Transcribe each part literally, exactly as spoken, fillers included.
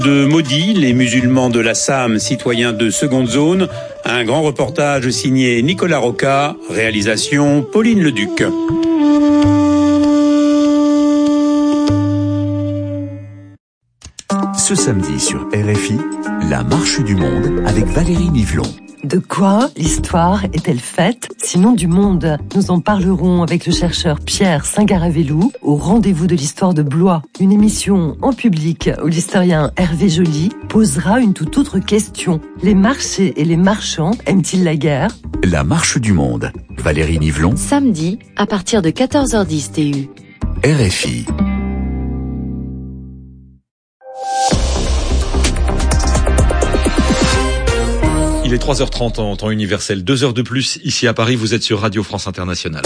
De maudits, les musulmans de la Sam, citoyens de seconde zone, un grand reportage signé Nicolas Roca, réalisation Pauline Leduc. Ce samedi sur R F I, la marche du monde avec Valérie Nivelon. De quoi l'histoire est-elle faite, sinon du monde? Nous en parlerons avec le chercheur Pierre Singaravelou au rendez-vous de l'histoire de Blois. Une émission en public où l'historien Hervé Joly posera une toute autre question. Les marchés et les marchands aiment-ils la guerre? La marche du monde. Valérie Nivelon. Samedi, à partir de quatorze heures dix T U. R F I. Il est trois heures trente en temps universel, deux heures de plus ici à Paris, vous êtes sur Radio France Internationale.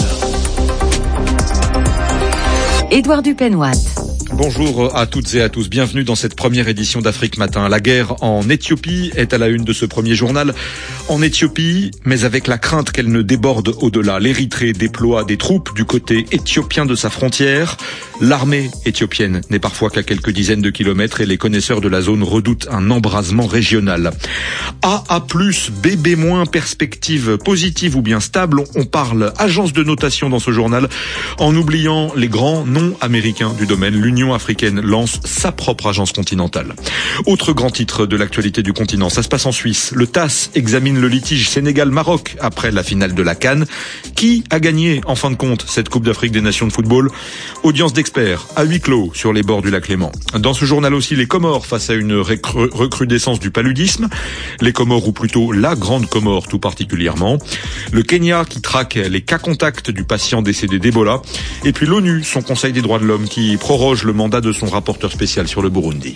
Édouard Dupenoit. Bonjour à toutes et à tous, bienvenue dans cette première édition d'Afrique Matin. La guerre en Éthiopie est à la une de ce premier journal. En Éthiopie, mais avec la crainte qu'elle ne déborde au-delà. L'Érythrée déploie des troupes du côté éthiopien de sa frontière. L'armée éthiopienne n'est parfois qu'à quelques dizaines de kilomètres et les connaisseurs de la zone redoutent un embrasement régional. A A plus, B B moins, perspective positive ou bien stable, on parle agence de notation dans ce journal en oubliant les grands noms américains du domaine. L'Union africaine lance sa propre agence continentale. Autre grand titre de l'actualité du continent, ça se passe en Suisse. Le T A S S examine le litige Sénégal-Maroc après la finale de la CAN. Qui a gagné en fin de compte cette Coupe d'Afrique des Nations de football? Audience d'experts à huis clos sur les bords du lac Léman. Dans ce journal aussi, les Comores face à une recru- recrudescence du paludisme. Les Comores, ou plutôt la Grande Comore tout particulièrement. Le Kenya qui traque les cas contacts du patient décédé d'Ebola. Et puis l'ONU, son Conseil des droits de l'homme, qui proroge le mandat de son rapporteur spécial sur le Burundi.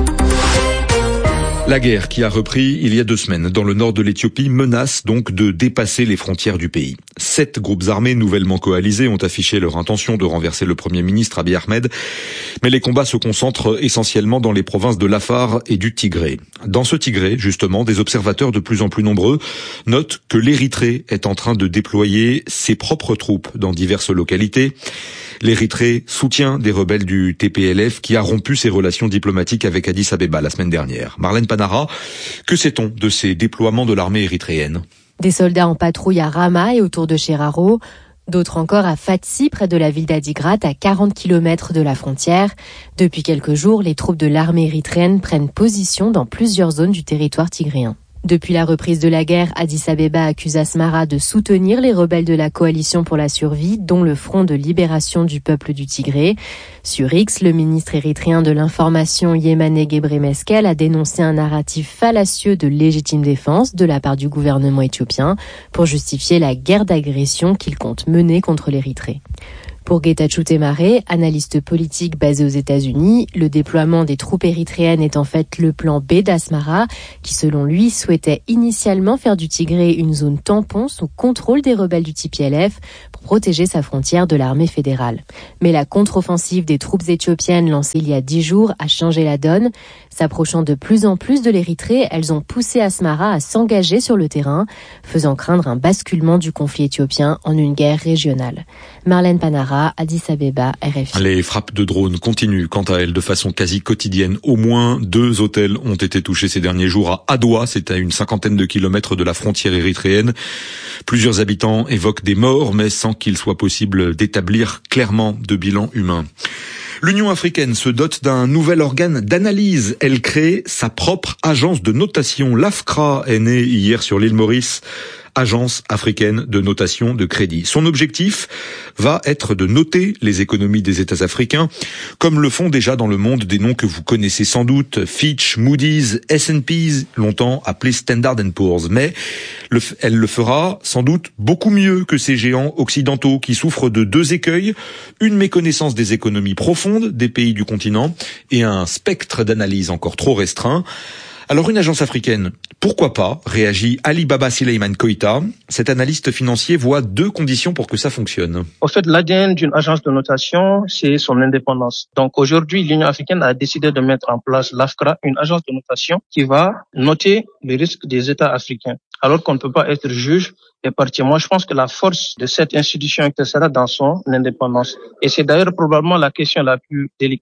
La guerre qui a repris il y a deux semaines dans le nord de l'Éthiopie menace donc de dépasser les frontières du pays. Sept groupes armés nouvellement coalisés ont affiché leur intention de renverser le Premier ministre Abiy Ahmed, mais les combats se concentrent essentiellement dans les provinces de l'Afar et du Tigré. Dans ce Tigré, justement, des observateurs de plus en plus nombreux notent que l'Érythrée est en train de déployer ses propres troupes dans diverses localités. L'Érythrée soutient des rebelles du T P L F qui a rompu ses relations diplomatiques avec Addis Abeba la semaine dernière. Marlène Panara, que sait-on de ces déploiements de l'armée érythréenne? Des soldats en patrouille à Rama et autour de Chiraro, d'autres encore à Fatsi, près de la ville d'Adigrat, à quarante kilomètres de la frontière. Depuis quelques jours, les troupes de l'armée érythréenne prennent position dans plusieurs zones du territoire tigréen. Depuis la reprise de la guerre, Addis Abeba accuse Asmara de soutenir les rebelles de la coalition pour la survie, dont le Front de libération du peuple du Tigré. Sur X, le ministre érythréen de l'information Yemane Gebremeskel a dénoncé un narratif fallacieux de légitime défense de la part du gouvernement éthiopien pour justifier la guerre d'agression qu'il compte mener contre l'Érythrée. Pour Getachew Temaare, analyste politique basé aux États-Unis, le déploiement des troupes érythréennes est en fait le plan B d'Asmara, qui selon lui souhaitait initialement faire du Tigré une zone tampon sous contrôle des rebelles du T P L F pour protéger sa frontière de l'armée fédérale. Mais la contre-offensive des troupes éthiopiennes lancée il y a dix jours a changé la donne. S'approchant de plus en plus de l'Érythrée, elles ont poussé Asmara à s'engager sur le terrain, faisant craindre un basculement du conflit éthiopien en une guerre régionale. Marlène Panara, Addis Abeba, R F I. Les frappes de drones continuent quant à elles de façon quasi quotidienne. Au moins deux hôtels ont été touchés ces derniers jours à Adoua, c'est à une cinquantaine de kilomètres de la frontière érythréenne. Plusieurs habitants évoquent des morts, mais sans qu'il soit possible d'établir clairement de bilan humain. L'Union africaine se dote d'un nouvel organe d'analyse. Elle crée sa propre agence de notation. L'AFCRA est née hier sur l'île Maurice. Agence africaine de notation de crédit. Son objectif va être de noter les économies des États africains, comme le font déjà dans le monde des noms que vous connaissez sans doute, Fitch, Moody's, S and P, longtemps appelés Standard and Poor's. Mais le, elle le fera sans doute beaucoup mieux que ces géants occidentaux qui souffrent de deux écueils, une méconnaissance des économies profondes des pays du continent et un spectre d'analyse encore trop restreint. Alors une agence africaine, pourquoi pas, réagit Ali Baba Sileiman Koïta. Cet analyste financier voit deux conditions pour que ça fonctionne. En fait, l'A D N d'une agence de notation, c'est son indépendance. Donc aujourd'hui, l'Union africaine a décidé de mettre en place l'AFCRA, une agence de notation qui va noter les risques des États africains. Alors qu'on ne peut pas être juge et partie. Moi, je pense que la force de cette institution sera dans son indépendance. Et c'est d'ailleurs probablement la question la plus délicate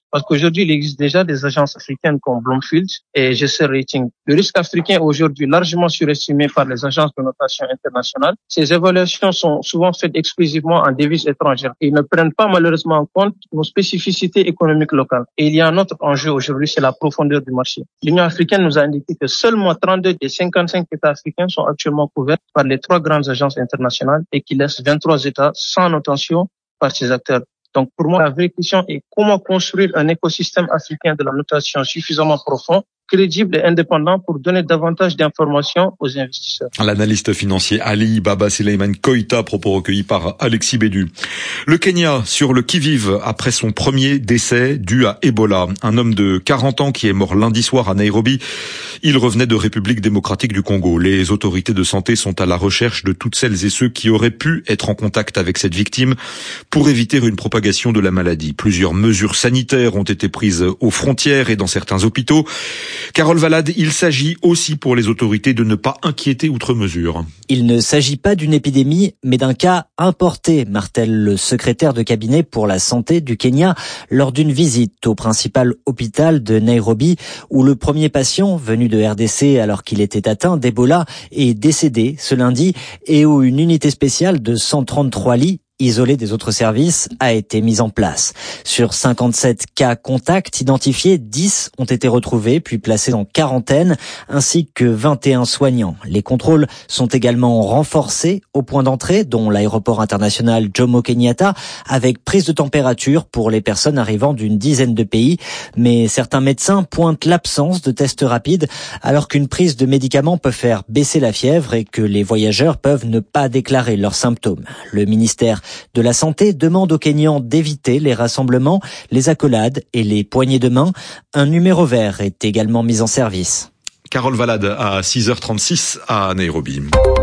Parce qu'aujourd'hui, il existe déjà des agences africaines comme Bloomfield et G C Rating. Le risque africain est aujourd'hui largement surestimé par les agences de notation internationales. Ces évaluations sont souvent faites exclusivement en devises étrangères. Ils ne prennent pas malheureusement en compte nos spécificités économiques locales. Et il y a un autre enjeu aujourd'hui, c'est la profondeur du marché. L'Union africaine nous a indiqué que seulement trente-deux des cinquante-cinq États africains sont actuellement couverts par les trois grandes agences internationales et qui laissent vingt-trois États sans notation par ces acteurs. Donc, pour moi, la vraie question est comment construire un écosystème africain de la notation suffisamment profond, crédible et indépendant pour donner davantage d'informations aux investisseurs. L'analyste financier Ali Baba Suleiman Koïta, propos recueillis par Alexis Bédu. Le Kenya sur le qui-vive après son premier décès dû à Ebola. Un homme de quarante ans qui est mort lundi soir à Nairobi. Il revenait de République démocratique du Congo. Les autorités de santé sont à la recherche de toutes celles et ceux qui auraient pu être en contact avec cette victime pour éviter une propagation de la maladie. Plusieurs mesures sanitaires ont été prises aux frontières et dans certains hôpitaux. Carole Valade, il s'agit aussi pour les autorités de ne pas inquiéter outre mesure. Il ne s'agit pas d'une épidémie, mais d'un cas importé, martèle le secrétaire de cabinet pour la santé du Kenya lors d'une visite au principal hôpital de Nairobi, où le premier patient venu de R D C alors qu'il était atteint d'Ebola est décédé ce lundi et où une unité spéciale de cent trente-trois lits isolé des autres services, a été mise en place. Sur cinquante-sept cas contacts identifiés, dix ont été retrouvés puis placés en quarantaine, ainsi que vingt et un soignants. Les contrôles sont également renforcés au point d'entrée, dont l'aéroport international Jomo Kenyatta, avec prise de température pour les personnes arrivant d'une dizaine de pays. Mais certains médecins pointent l'absence de tests rapides, alors qu'une prise de médicaments peut faire baisser la fièvre et que les voyageurs peuvent ne pas déclarer leurs symptômes. Le ministère de la Santé demande aux Kenyans d'éviter les rassemblements, les accolades et les poignées de main. Un numéro vert est également mis en service. Carole Valade à six heures trente-six à Nairobi.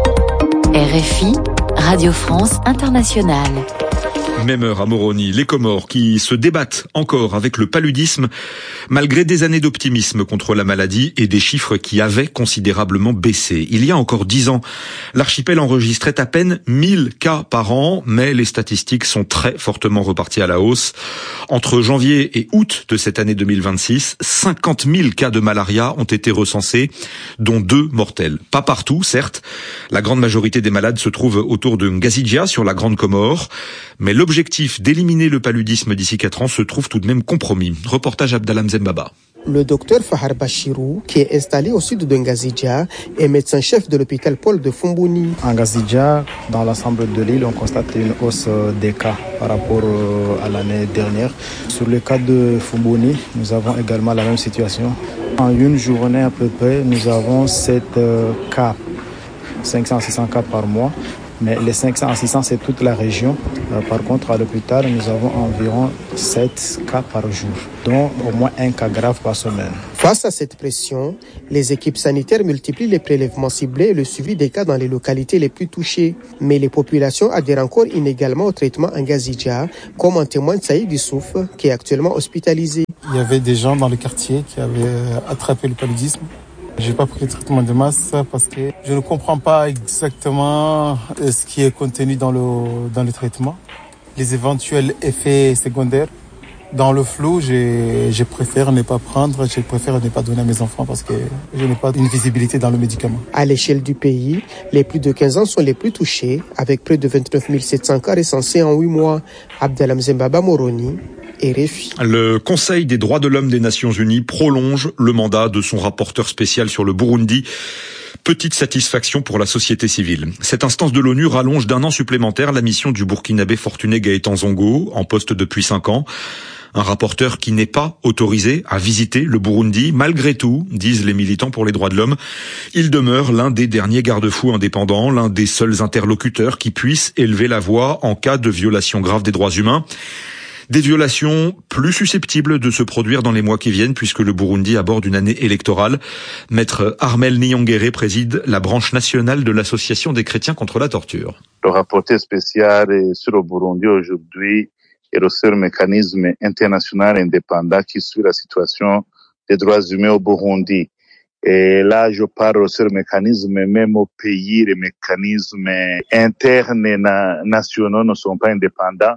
R F I, Radio France Internationale. Même heure à Moroni, les Comores qui se débattent encore avec le paludisme malgré des années d'optimisme contre la maladie et des chiffres qui avaient considérablement baissé. Il y a encore dix ans, l'archipel enregistrait à peine mille cas par an, mais les statistiques sont très fortement reparties à la hausse. Entre janvier et août de cette année deux mille vingt-six, cinquante mille cas de malaria ont été recensés, dont deux mortels. Pas partout, certes. La grande majorité des malades se trouve autour de Ngazidja, sur la Grande Comore, mais l'objectif d'éliminer le paludisme d'ici quatre ans se trouve tout de même compromis. Reportage Abdallah Mzembaba. Le docteur Fahar Bachirou, qui est installé au sud de Ngazidja, est médecin-chef de l'hôpital Paul de Fumbuni. En Ngazidja, dans l'ensemble de l'île, on constate une hausse des cas par rapport à l'année dernière. Sur le cas de Fumbuni, nous avons également la même situation. En une journée à peu près, nous avons sept cas, cinq cents à six cents cas par mois. Mais les cinq cents à six cents, c'est toute la région. Par contre, à l'hôpital, nous avons environ sept cas par jour, dont au moins un cas grave par semaine. Face à cette pression, les équipes sanitaires multiplient les prélèvements ciblés et le suivi des cas dans les localités les plus touchées. Mais les populations adhèrent encore inégalement au traitement en Ngazidja, comme en témoigne Saïd Youssouf, qui est actuellement hospitalisé. Il y avait des gens dans le quartier qui avaient attrapé le paludisme. J'ai pas pris le traitement de masse parce que je ne comprends pas exactement ce qui est contenu dans le, dans le traitement. Les éventuels effets secondaires. Dans le flou, je, je préfère ne pas prendre, je préfère ne pas donner à mes enfants parce que je n'ai pas une visibilité dans le médicament. À l'échelle du pays, les plus de quinze ans sont les plus touchés, avec près de vingt-neuf mille sept cents cas recensés en huit mois. Abdallah Mzembaba Moroni. R F I. Le Conseil des droits de l'homme des Nations Unies prolonge le mandat de son rapporteur spécial sur le Burundi. Petite satisfaction pour la société civile. Cette instance de l'ONU rallonge d'un an supplémentaire la mission du Burkinabé Fortuné Gaëtan Zongo, en poste depuis cinq ans. Un rapporteur qui n'est pas autorisé à visiter le Burundi. Malgré tout, disent les militants pour les droits de l'homme, il demeure l'un des derniers garde-fous indépendants, l'un des seuls interlocuteurs qui puissent élever la voix en cas de violation grave des droits humains. Des violations plus susceptibles de se produire dans les mois qui viennent puisque le Burundi aborde une année électorale. Maître Armel Niyongere préside la branche nationale de l'Association des chrétiens contre la torture. Le rapporteur spécial sur le Burundi aujourd'hui est le seul mécanisme international indépendant qui suit la situation des droits humains au Burundi. Et là, je parle sur le mécanisme, même au pays, les mécanismes internes et na- nationaux ne sont pas indépendants.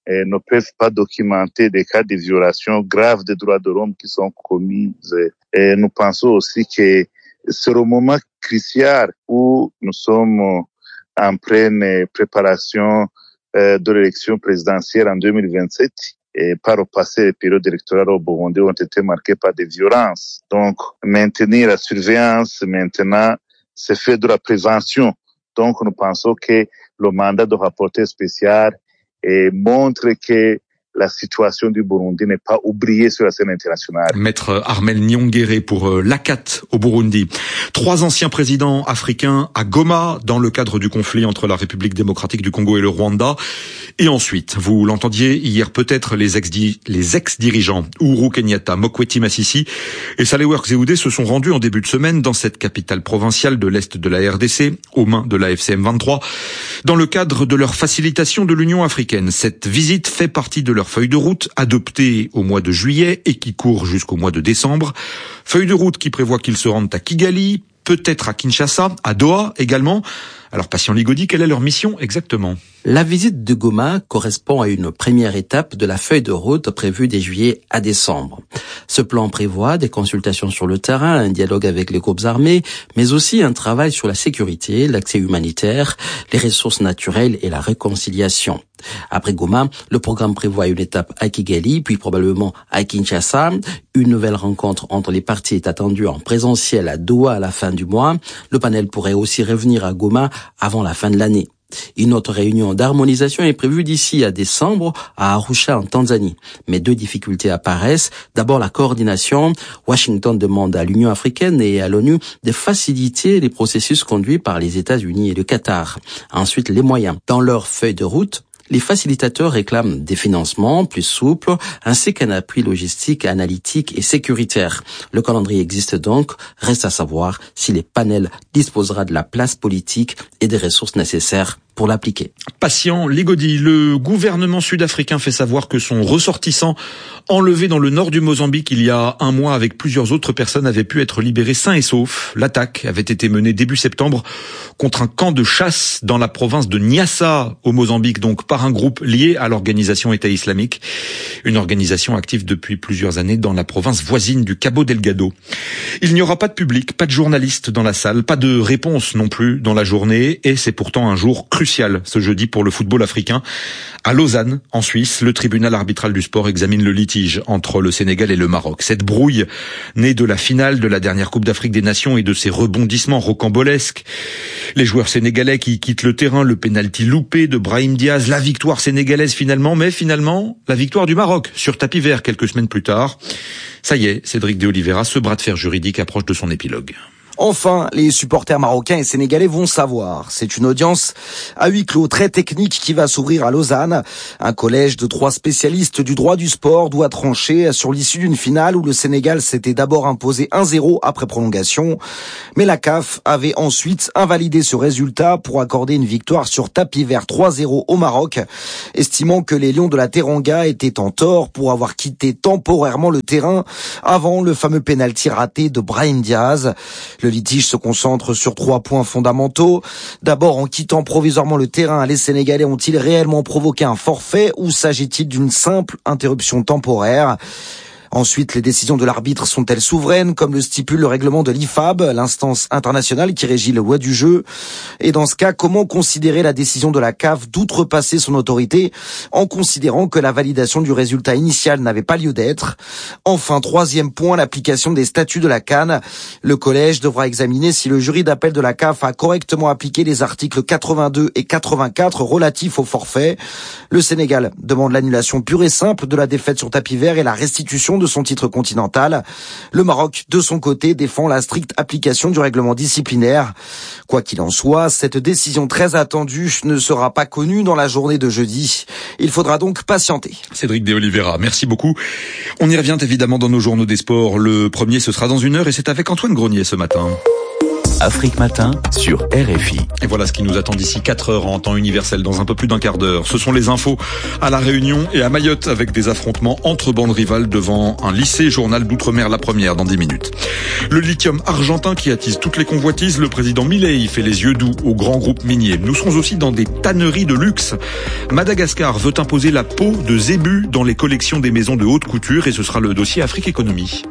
et ne peuvent pas documenter des cas de violations graves des droits de l'homme qui sont commises. Et nous pensons aussi que c'est le moment crucial où nous sommes en pleine préparation de l'élection présidentielle en deux mille vingt-sept. Et par le passé, les périodes électorales au Burundi ont été marquées par des violences. Donc, maintenir la surveillance, maintenant, c'est fait de la prévention. Donc, nous pensons que le mandat de rapporteur spécial et montre que la situation du Burundi n'est pas oubliée sur la scène internationale. Maître Armel Nyongere pour l'A C A T au Burundi. Trois anciens présidents africains à Goma dans le cadre du conflit entre la République démocratique du Congo et le Rwanda. Et ensuite, vous l'entendiez hier peut-être, les ex les ex-dirigeants Uhuru Kenyatta, Mokweti Masisi et Sahle-Work Zewde se sont rendus en début de semaine dans cette capitale provinciale de l'Est de la R D C, aux mains de la F C M vingt-trois, dans le cadre de leur facilitation de l'Union africaine. Cette visite fait partie de leur feuille de route adoptée au mois de juillet et qui court jusqu'au mois de décembre. Feuille de route qui prévoit qu'ils se rendent à Kigali, peut-être à Kinshasa, à Doha également. Alors, Patient Ligodi, quelle est leur mission exactement ? La visite de Goma correspond à une première étape de la feuille de route prévue dès juillet à décembre. Ce plan prévoit des consultations sur le terrain, un dialogue avec les groupes armés, mais aussi un travail sur la sécurité, l'accès humanitaire, les ressources naturelles et la réconciliation. Après Goma, le programme prévoit une étape à Kigali, puis probablement à Kinshasa. Une nouvelle rencontre entre les parties est attendue en présentiel à Doha à la fin du mois. Le panel pourrait aussi revenir à Goma avant la fin de l'année. Une autre réunion d'harmonisation est prévue d'ici à décembre à Arusha en Tanzanie. Mais deux difficultés apparaissent. D'abord, la coordination. Washington demande à l'Union africaine et à l'ONU de faciliter les processus conduits par les États-Unis et le Qatar. Ensuite, les moyens. Dans leur feuille de route, les facilitateurs réclament des financements plus souples, ainsi qu'un appui logistique, analytique et sécuritaire. Le calendrier existe donc, reste à savoir si les panels disposera de la place politique et des ressources nécessaires pour l'appliquer. Patient Ligodi, le gouvernement sud-africain fait savoir que son ressortissant enlevé dans le nord du Mozambique il y a un mois avec plusieurs autres personnes avait pu être libéré sain et sauf. L'attaque avait été menée début septembre contre un camp de chasse dans la province de Niassa au Mozambique, donc par un groupe lié à l'organisation État islamique, une organisation active depuis plusieurs années dans la province voisine du Cabo Delgado. Il n'y aura pas de public, pas de journalistes dans la salle, pas de réponse non plus dans la journée, et c'est pourtant un jour crucial ce jeudi pour le football africain. À Lausanne, en Suisse, le tribunal arbitral du sport examine le litige entre le Sénégal et le Maroc. Cette brouille, née de la finale de la dernière Coupe d'Afrique des Nations et de ses rebondissements rocambolesques. Les joueurs sénégalais qui quittent le terrain, le pénalty loupé de Brahim Diaz, la victoire sénégalaise finalement, mais finalement, la victoire du Maroc sur tapis vert quelques semaines plus tard. Ça y est, Cédric de Oliveira, ce bras de fer juridique approche de son épilogue. Enfin, les supporters marocains et sénégalais vont savoir. C'est une audience à huis clos très technique qui va s'ouvrir à Lausanne. Un collège de trois spécialistes du droit du sport doit trancher sur l'issue d'une finale où le Sénégal s'était d'abord imposé un zéro après prolongation. Mais la C A F avait ensuite invalidé ce résultat pour accorder une victoire sur tapis vert trois zéro au Maroc, estimant que les Lions de la Teranga étaient en tort pour avoir quitté temporairement le terrain avant le fameux pénalty raté de Brahim Diaz. Le litige se concentre sur trois points fondamentaux. D'abord, en quittant provisoirement le terrain, les Sénégalais ont-ils réellement provoqué un forfait ou s'agit-il d'une simple interruption temporaire ? Ensuite, les décisions de l'arbitre sont-elles souveraines, comme le stipule le règlement de l'I F A B, l'instance internationale qui régit les lois du jeu? Et dans ce cas, comment considérer la décision de la C A F d'outrepasser son autorité en considérant que la validation du résultat initial n'avait pas lieu d'être? Enfin, troisième point, l'application des statuts de la CAN. Le collège devra examiner si le jury d'appel de la C A F a correctement appliqué les articles quatre-vingt-deux et quatre-vingt-quatre relatifs au forfait. Le Sénégal demande l'annulation pure et simple de la défaite sur tapis vert et la restitution de son titre continental. Le Maroc, de son côté, défend la stricte application du règlement disciplinaire. Quoi qu'il en soit, cette décision très attendue ne sera pas connue dans la journée de jeudi. Il faudra donc patienter. Cédric de Oliveira, merci beaucoup. On y revient évidemment dans nos journaux des sports. Le premier, ce sera dans une heure et c'est avec Antoine Grenier ce matin. Afrique Matin sur R F I. Et voilà ce qui nous attend d'ici quatre heures en temps universel, dans un peu plus d'un quart d'heure. Ce sont les infos à La Réunion et à Mayotte, avec des affrontements entre bandes rivales devant un lycée. Journal d'Outre-mer, la première dans dix minutes. Le lithium argentin qui attise toutes les convoitises. Le président Milei fait les yeux doux aux grands groupes miniers. Nous serons aussi dans des tanneries de luxe. Madagascar veut imposer la peau de zébu dans les collections des maisons de haute couture, et ce sera le dossier Afrique Économie.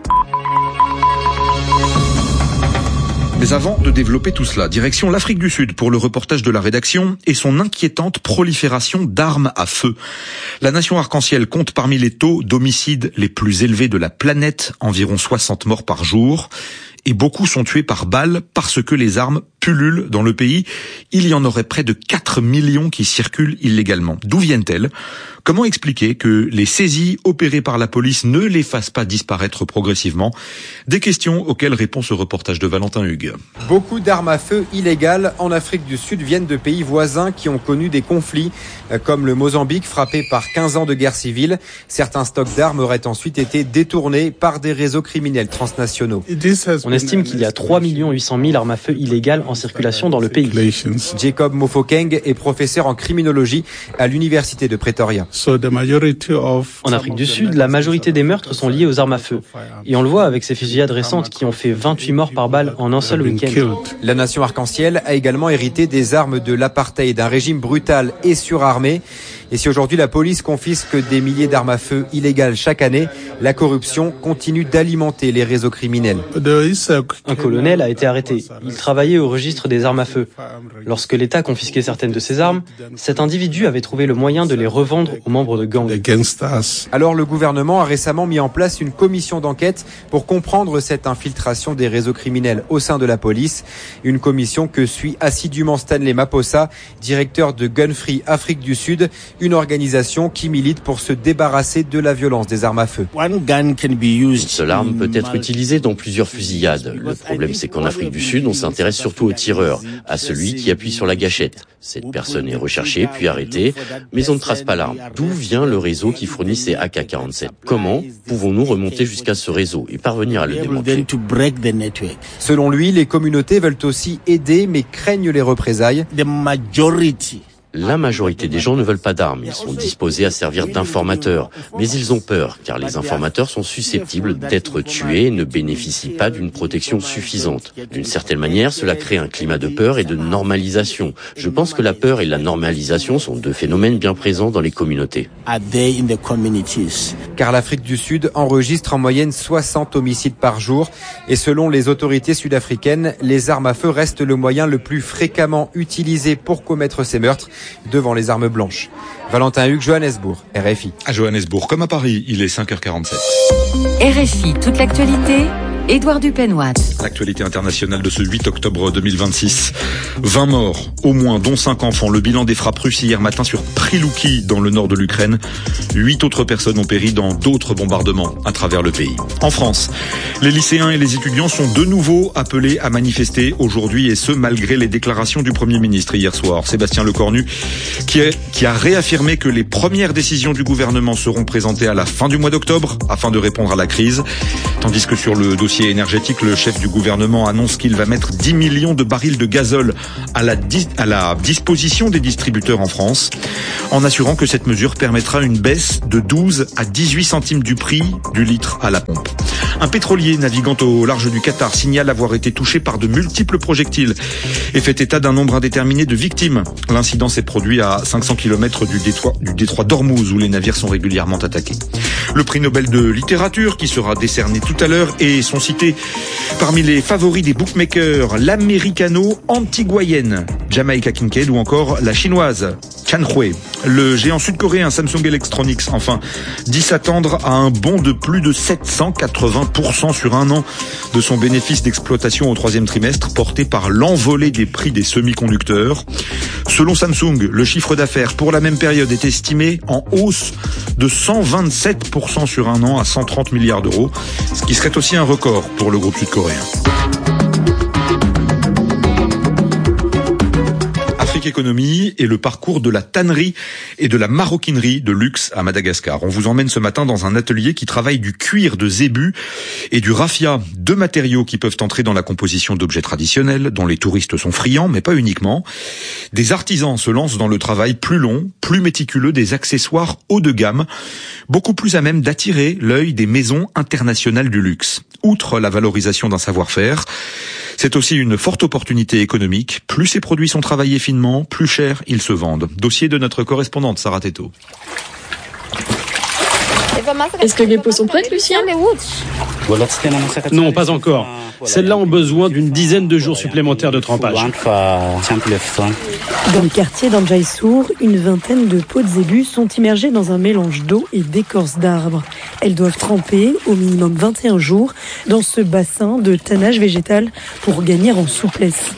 Mais avant de développer tout cela, direction l'Afrique du Sud pour le reportage de la rédaction et son inquiétante prolifération d'armes à feu. La nation arc-en-ciel compte parmi les taux d'homicides les plus élevés de la planète, environ soixante morts par jour. Et beaucoup sont tués par balles parce que les armes pullulent dans le pays. Il y en aurait près de quatre millions qui circulent illégalement. D'où viennent-elles ? Comment expliquer que les saisies opérées par la police ne les fassent pas disparaître progressivement ? Des questions auxquelles répond ce reportage de Valentin Hugues. Beaucoup d'armes à feu illégales en Afrique du Sud viennent de pays voisins qui ont connu des conflits, comme le Mozambique frappé par quinze ans de guerre civile. Certains stocks d'armes auraient ensuite été détournés par des réseaux criminels transnationaux. On estime qu'il y a trois millions huit cent mille armes à feu illégales en circulation dans le pays. Jacob Mofokeng est professeur en criminologie à l'université de Pretoria. En Afrique du Sud, la majorité des meurtres sont liés aux armes à feu. Et on le voit avec ces fusillades récentes qui ont fait vingt-huit morts par balle en un seul week-end. La nation arc-en-ciel a également hérité des armes de l'apartheid, d'un régime brutal et surarmé. Et si aujourd'hui la police confisque des milliers d'armes à feu illégales chaque année, la corruption continue d'alimenter les réseaux criminels. Un colonel a été arrêté. Il travaillait au registre des armes à feu. Lorsque l'État confisquait certaines de ses armes, cet individu avait trouvé le moyen de les revendre aux membres de gangs. Alors le gouvernement a récemment mis en place une commission d'enquête pour comprendre cette infiltration des réseaux criminels au sein de la police. Une commission que suit assidûment Stanley Maposa, directeur de Gun Free Afrique du Sud, une organisation qui milite pour se débarrasser de la violence des armes à feu. Une seule arme peut être utilisée dans plusieurs fusillades. Le problème, c'est qu'en Afrique du Sud, on s'intéresse surtout au tireur, à celui qui appuie sur la gâchette. Cette personne est recherchée puis arrêtée, mais on ne trace pas l'arme. D'où vient le réseau qui fournit ces A K quarante-sept ? Comment pouvons-nous remonter jusqu'à ce réseau et parvenir à le démanteler ? Selon lui, les communautés veulent aussi aider, mais craignent les représailles. La majorité des gens ne veulent pas d'armes, ils sont disposés à servir d'informateurs. Mais ils ont peur, car les informateurs sont susceptibles d'être tués et ne bénéficient pas d'une protection suffisante. D'une certaine manière, cela crée un climat de peur et de normalisation. Je pense que la peur et la normalisation sont deux phénomènes bien présents dans les communautés. Car l'Afrique du Sud enregistre en moyenne soixante homicides par jour. Et selon les autorités sud-africaines, les armes à feu restent le moyen le plus fréquemment utilisé pour commettre ces meurtres, devant les armes blanches. Valentin Hugues, Johannesburg, R F I. À Johannesburg, comme à Paris, il est cinq heures quarante-sept. R F I, toute l'actualité, Édouard Dupenoit. L'actualité internationale de ce huit octobre deux mille vingt-six. vingt morts, au moins, dont cinq enfants. Le bilan des frappes russes hier matin sur Prilouki, dans le nord de l'Ukraine. Huit autres personnes ont péri dans d'autres bombardements à travers le pays. En France, les lycéens et les étudiants sont de nouveau appelés à manifester aujourd'hui, et ce, malgré les déclarations du Premier ministre hier soir. Sébastien Lecornu, qui, est, qui a réaffirmé que les premières décisions du gouvernement seront présentées à la fin du mois d'octobre, afin de répondre à la crise. Tandis que sur le dossier énergétique, le chef du gouvernement annonce qu'il va mettre dix millions de barils de gazole à la, di- à la disposition des distributeurs en France, en assurant que cette mesure permettra une baisse de douze à dix-huit centimes du prix du litre à la pompe. Un pétrolier naviguant au large du Qatar signale avoir été touché par de multiples projectiles et fait état d'un nombre indéterminé de victimes. L'incident s'est produit à cinq cents kilomètres du détroit, du détroit d'Ormuz, où les navires sont régulièrement attaqués. Le prix Nobel de littérature, qui sera décerné tout à l'heure, et sont cités parmi les favoris des bookmakers l'américano-antiguayenne Jamaica Kincaid ou encore la chinoise Chan Hui. Le géant sud-coréen Samsung Electronics, enfin, dit s'attendre à un bond de plus de sept cent quatre-vingts pour cent sur un an de son bénéfice d'exploitation au troisième trimestre, porté par l'envolée des prix des semi-conducteurs. Selon Samsung, le chiffre d'affaires pour la même période est estimé en hausse de cent vingt-sept pour cent sur un an à cent trente milliards d'euros, ce qui serait aussi un record pour le groupe sud-coréen. Afrique Économie et le parcours de la tannerie et de la maroquinerie de luxe à Madagascar. On vous emmène ce matin dans un atelier qui travaille du cuir de zébu et du raffia, deux matériaux qui peuvent entrer dans la composition d'objets traditionnels dont les touristes sont friands, mais pas uniquement. Des artisans se lancent dans le travail plus long, plus méticuleux des accessoires haut de gamme, beaucoup plus à même d'attirer l'œil des maisons internationales du luxe. Outre la valorisation d'un savoir-faire, c'est aussi une forte opportunité économique. Plus ces produits sont travaillés finement, plus cher ils se vendent. Dossier de notre correspondante Sarah Teto. Est-ce que les pots sont prêtes, Lucien? Non, pas encore. Celles-là ont besoin d'une dizaine de jours supplémentaires de trempage. Dans le quartier d'Anjaïsour, une vingtaine de pots de zébu sont immergés dans un mélange d'eau et d'écorce d'arbres. Elles doivent tremper au minimum vingt et un jours dans ce bassin de tannage végétal pour gagner en souplesse.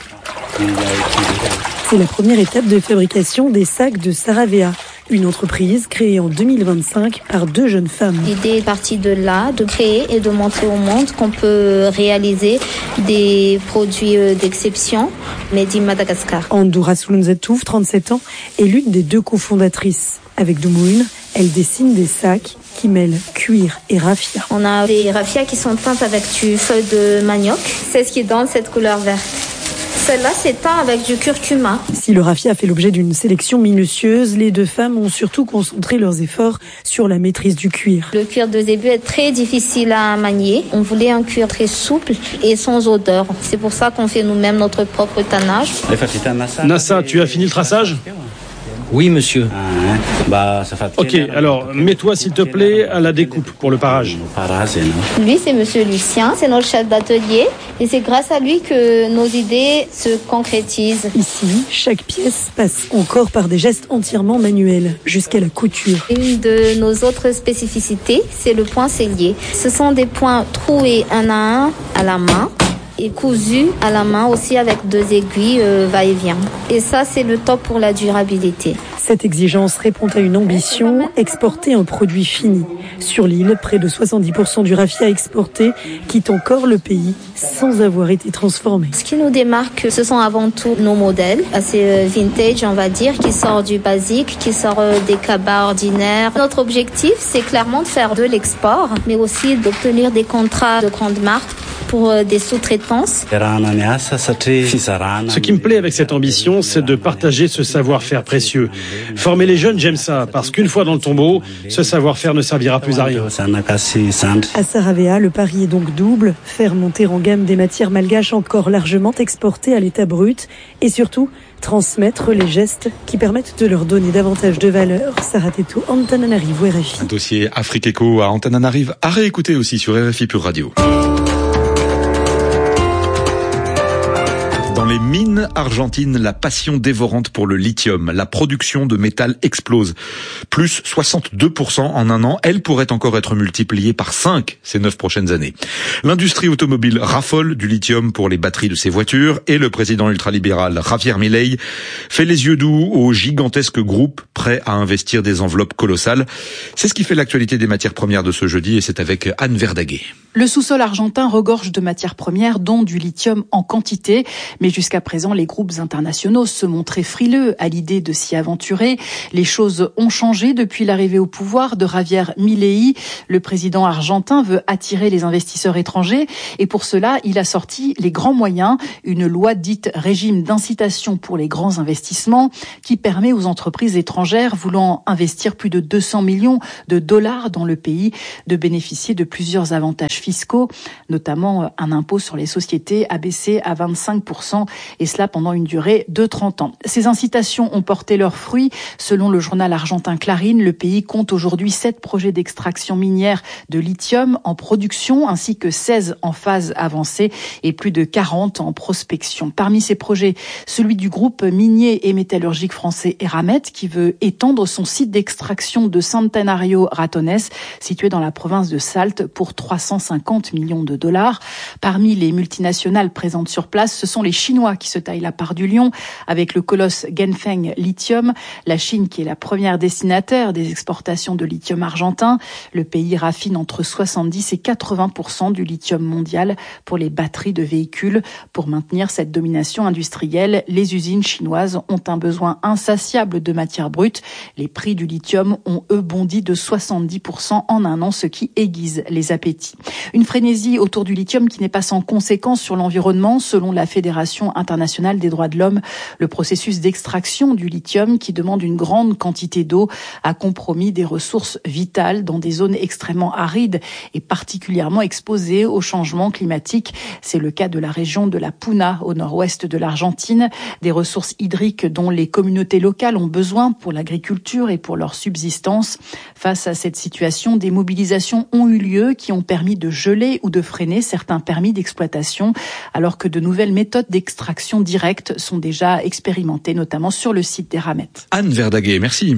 C'est la première étape de fabrication des sacs de Saravea, une entreprise créée en deux mille vingt-cinq par deux jeunes femmes. L'idée est partie de là, de créer et de montrer au monde qu'on peut réaliser des produits d'exception, made in Madagascar. Andoura Soulunzetouf, trente-sept ans, est l'une des deux cofondatrices. Avec Doumoun, elle dessine des sacs qui mêlent cuir et raffia. On a des raffias qui sont teintes avec du feuille de manioc. C'est ce qui donne cette couleur verte. Celle-là, c'est teint avec du curcuma. Si le raffia a fait l'objet d'une sélection minutieuse, les deux femmes ont surtout concentré leurs efforts sur la maîtrise du cuir. Le cuir de zébu est très difficile à manier. On voulait un cuir très souple et sans odeur. C'est pour ça qu'on fait nous-mêmes notre propre tannage. Nassa, tu as fini le traçage ? Oui, monsieur. Ok, alors mets-toi s'il te plaît à la découpe pour le parage. Lui, c'est monsieur Lucien, c'est notre chef d'atelier et c'est grâce à lui que nos idées se concrétisent. Ici, chaque pièce passe encore par des gestes entièrement manuels, jusqu'à la couture. Une de nos autres spécificités, c'est le point sellier. Ce sont des points troués un à un à la main et cousu à la main aussi avec deux aiguilles euh, va-et-vient. Et ça, c'est le top pour la durabilité. Cette exigence répond à une ambition, exporter un produit fini. Sur l'île, près de soixante-dix pour cent du raffia exporté quitte encore le pays sans avoir été transformé. Ce qui nous démarque, ce sont avant tout nos modèles, assez vintage, on va dire, qui sort du basique, qui sort des cabas ordinaires. Notre objectif, c'est clairement de faire de l'export, mais aussi d'obtenir des contrats de grandes marques pour des sous-traitances. Ce qui me plaît avec cette ambition, c'est de partager ce savoir-faire précieux. Former les jeunes, j'aime ça, parce qu'une fois dans le tombeau, ce savoir-faire ne servira plus à rien. À Saravea, le pari est donc double, faire monter en gamme des matières malgaches encore largement exportées à l'état brut, et surtout, transmettre les gestes qui permettent de leur donner davantage de valeur. Sarah Teto, Antananarivo, R F I. Un dossier Afrique Éco à Antananarivo, à réécouter aussi sur R F I Pure Radio. Dans les mines argentines, la passion dévorante pour le lithium, la production de métal explose. Plus soixante-deux pour cent en un an. Elle pourrait encore être multipliée par cinq ces neuf prochaines années. L'industrie automobile raffole du lithium pour les batteries de ses voitures et le président ultralibéral Javier Milei fait les yeux doux au gigantesque groupe prêt à investir des enveloppes colossales. C'est ce qui fait l'actualité des matières premières de ce jeudi et c'est avec Anne Verdaguet. Le sous-sol argentin regorge de matières premières, dont du lithium en quantité. Mais jusqu'à présent, les groupes internationaux se montraient frileux à l'idée de s'y aventurer. Les choses ont changé depuis l'arrivée au pouvoir de Javier Milei. Le président argentin veut attirer les investisseurs étrangers et pour cela, il a sorti les grands moyens, une loi dite régime d'incitation pour les grands investissements qui permet aux entreprises étrangères voulant investir plus de deux cents millions de dollars dans le pays de bénéficier de plusieurs avantages fiscaux, notamment un impôt sur les sociétés abaissé à vingt-cinq pour cent et cela pendant une durée de trente ans. Ces incitations ont porté leurs fruits. Selon le journal argentin Clarín, le pays compte aujourd'hui sept projets d'extraction minière de lithium en production ainsi que seize en phase avancée et plus de quarante en prospection. Parmi ces projets, celui du groupe minier et métallurgique français Eramet qui veut étendre son site d'extraction de Centenario Ratones situé dans la province de Saltes pour trois cent cinquante millions de dollars. Parmi les multinationales présentes sur place, ce sont les Chinois qui se taillent la part du lion avec le colosse Ganfeng Lithium. La Chine qui est la première destinataire des exportations de lithium argentin. Le pays raffine entre soixante-dix et quatre-vingts pour cent du lithium mondial pour les batteries de véhicules. Pour maintenir cette domination industrielle, les usines chinoises ont un besoin insatiable de matières brutes. Les prix du lithium ont eux bondi de soixante-dix pour cent en un an, ce qui aiguise les appétits. Une frénésie autour du lithium qui n'est pas sans conséquences sur l'environnement. Selon la Fédération internationale des droits de l'homme, le processus d'extraction du lithium, qui demande une grande quantité d'eau, a compromis des ressources vitales dans des zones extrêmement arides et particulièrement exposées au changement climatique. C'est le cas de la région de la Puna, au nord-ouest de l'Argentine. Des ressources hydriques dont les communautés locales ont besoin pour l'agriculture et pour leur subsistance. Face à cette situation, des mobilisations ont eu lieu qui ont permis de geler ou de freiner certains permis d'exploitation, alors que de nouvelles méthodes d'extraction directe sont déjà expérimentées, notamment sur le site des Ramettes. Anne Verdaguet, merci.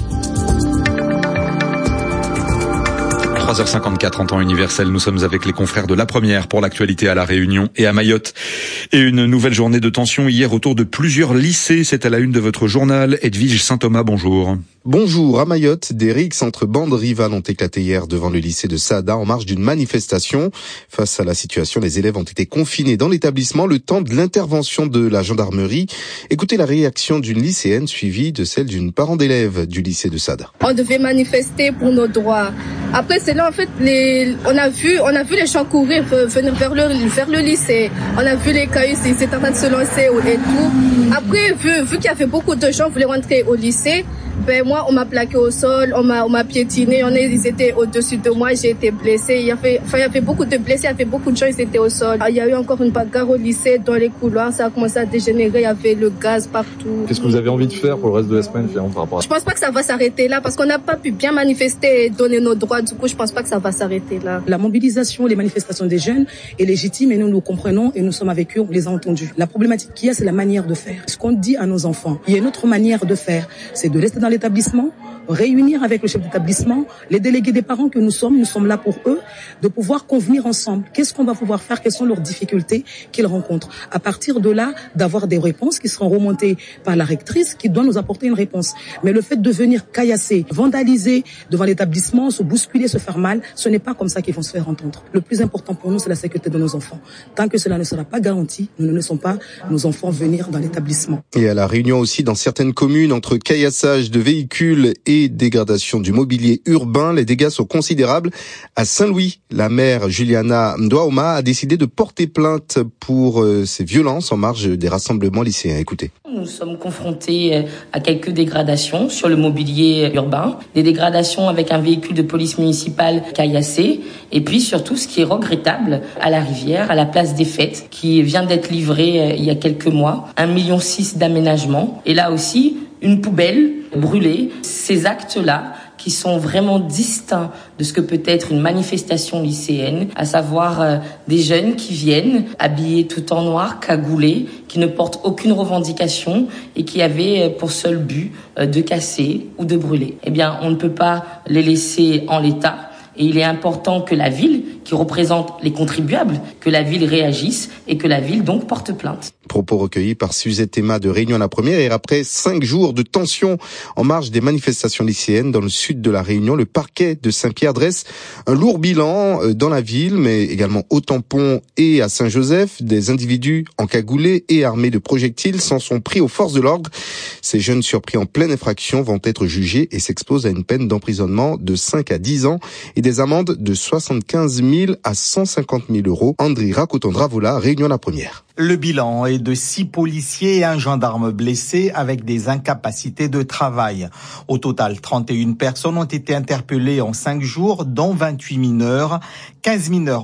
trois heures cinquante-quatre en temps universel, nous sommes avec les confrères de La Première pour l'actualité à La Réunion et à Mayotte. Et une nouvelle journée de tension hier autour de plusieurs lycées. C'est à la une de votre journal. Edwige Saint-Thomas, bonjour. Bonjour. À Mayotte, des rixes entre bandes rivales ont éclaté hier devant le lycée de Saada en marge d'une manifestation. Face à la situation, les élèves ont été confinés dans l'établissement le temps de l'intervention de la gendarmerie. Écoutez la réaction d'une lycéenne suivie de celle d'une parent d'élève du lycée de Saada. On devait manifester pour nos droits. Après, c'est là, en fait, les, on a vu, on a vu les gens courir, venir vers le, vers le lycée. On a vu les cailloux, ils étaient en train de se lancer et tout. Après, vu, vu qu'il y avait beaucoup de gens qui voulaient rentrer au lycée, ben moi, on m'a plaqué au sol, on m'a, on m'a piétiné, on est, ils étaient au-dessus de moi, j'ai été blessée. Il y avait, enfin, il y avait beaucoup de blessés, il y avait beaucoup de gens, ils étaient au sol. Il y a eu encore une bagarre au lycée, dans les couloirs, ça a commencé à dégénérer, il y avait le gaz partout. Qu'est-ce que vous avez envie de faire pour le reste de la semaine, finalement, par rapport à ça? Je pense pas que ça va s'arrêter là, parce qu'on n'a pas pu bien manifester et donner nos droits. Du coup, je pense pas que ça va s'arrêter là. La mobilisation, les manifestations des jeunes est légitime et nous nous comprenons et nous sommes avec eux, on les a entendus. La problématique qu'il y a, c'est la manière de faire. Ce qu'on dit à nos enfants, il y a une autre manière de faire, c'est de rester dans l'établissement, réunir avec le chef d'établissement, les délégués des parents que nous sommes, nous sommes là pour eux, de pouvoir convenir ensemble. Qu'est-ce qu'on va pouvoir faire? Quelles sont leurs difficultés qu'ils rencontrent? À partir de là, d'avoir des réponses qui seront remontées par la rectrice qui doit nous apporter une réponse. Mais le fait de venir caillasser, vandaliser devant l'établissement, se bousculer, se faire mal, ce n'est pas comme ça qu'ils vont se faire entendre. Le plus important pour nous, c'est la sécurité de nos enfants. Tant que cela ne sera pas garanti, nous ne laissons pas nos enfants venir dans l'établissement. Et à La Réunion aussi, dans certaines communes, entre caillassage de véhicules et dégradation du mobilier urbain, les dégâts sont considérables. À Saint-Louis, la maire Juliana Mdwaoma a décidé de porter plainte pour euh, ces violences en marge des rassemblements lycéens. Écoutez. Nous sommes confrontés à quelques dégradations sur le mobilier urbain, des dégradations avec un véhicule de police municipale caillassé, et puis surtout ce qui est regrettable à la rivière, à la place des fêtes, qui vient d'être livrée il y a quelques mois, un million six d'aménagement, et là aussi une poubelle brûlée. Ces actes-là qui sont vraiment distincts de ce que peut être une manifestation lycéenne, à savoir euh, des jeunes qui viennent habillés tout en noir, cagoulés, qui ne portent aucune revendication et qui avaient pour seul but euh, de casser ou de brûler. Eh bien, on ne peut pas les laisser en l'état. Et il est important que la ville, qui représente les contribuables, que la ville réagisse et que la ville donc porte plainte. Propos recueillis par Suzette Emma de Réunion la Première. Et après cinq jours de tension en marge des manifestations lycéennes dans le sud de la Réunion, le parquet de Saint-Pierre dresse un lourd bilan dans la ville, mais également au Tampon et à Saint-Joseph. Des individus encagoulés et armés de projectiles s'en sont pris aux forces de l'ordre. Ces jeunes surpris en pleine infraction vont être jugés et s'exposent à une peine d'emprisonnement de cinq à dix ans et des amendes de soixante-quinze mille à cent cinquante mille euros. André Racoton-Dravola, Réunion la Première. Le bilan est de six policiers et un gendarme blessés avec des incapacités de travail. Au total, trente et une personnes ont été interpellées en cinq jours, dont vingt-huit mineurs, quinze mineurs